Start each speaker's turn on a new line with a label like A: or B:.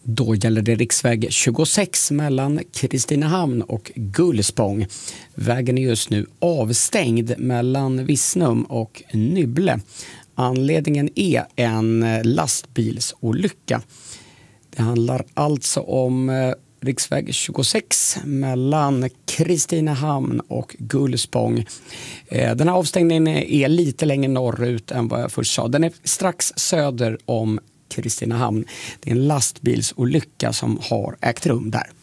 A: Då gäller det riksväg 26 mellan Kristinehamn och Gullspång. Vägen är just nu avstängd mellan Visnum och Nybble. Anledningen är en lastbilsolycka. Det handlar alltså om riksväg 26 mellan Kristinehamn och Gullspång. Den här avstängningen är lite längre norrut än vad jag först sa. Den är strax söder om Kristinehamn. Det är en lastbilsolycka som har ägt rum där.